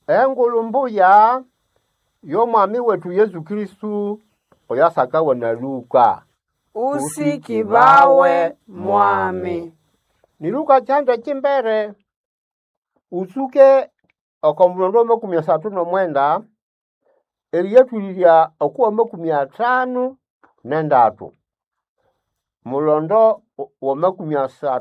engulumbuya yomwami wetu Yesu Kristu oyasakawa na Luka. Usikibawe mwami. Ni Luka chanda chimbere. Usuke okomulondo 39 eliyetulilya okuwa 53 mulondo wa 53